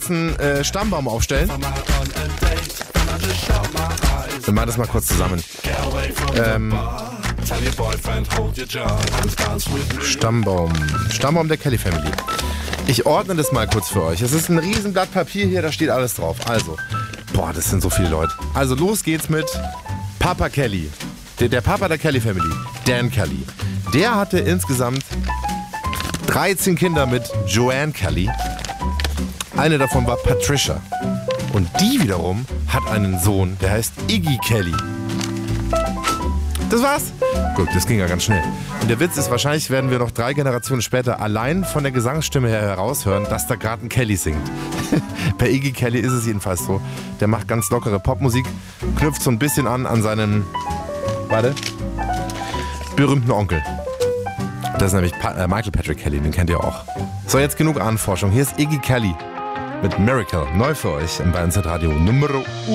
Stammbaum aufstellen. Wir machen das mal kurz zusammen. Stammbaum der Kelly Family. Ich ordne das mal kurz für euch. Es ist ein riesen Blatt Papier hier, da steht alles drauf. Also, das sind so viele Leute. Also los geht's mit Papa Kelly. Der Papa der Kelly Family, Dan Kelly. Der hatte insgesamt 13 Kinder mit Joanne Kelly. Eine davon war Patricia. Und die wiederum hat einen Sohn, der heißt Iggy Kelly. Das war's. Gut, das ging ja ganz schnell. Und der Witz ist, wahrscheinlich werden wir noch 3 Generationen später allein von der Gesangsstimme her heraushören, dass da gerade ein Kelly singt. Bei Iggy Kelly ist es jedenfalls so. Der macht ganz lockere Popmusik, knüpft so ein bisschen an seinen, berühmten Onkel. Das ist nämlich Michael Patrick Kelly, den kennt ihr auch. So, jetzt genug Ahnenforschung. Hier ist Iggy Kelly mit Miracle. Neu für euch im Bayern Radio Nummer